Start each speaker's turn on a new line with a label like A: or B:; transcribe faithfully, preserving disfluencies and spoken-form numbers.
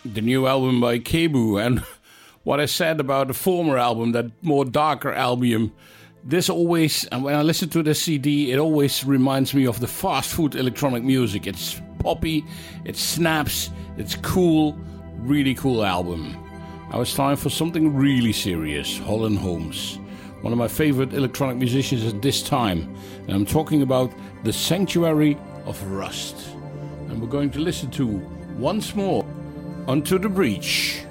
A: the new album by Kebu, and what I said about the former album, that more darker album, this always, and when I listen to this C D, it always reminds me of the fast food electronic music. It's poppy, it snaps, it's cool, really cool album. Now it's time for something really serious, Holland Holmes, one of my favorite electronic musicians at this time, and I'm talking about The Sanctuary of Rust. And we're going to listen to Once More, Onto the Breach.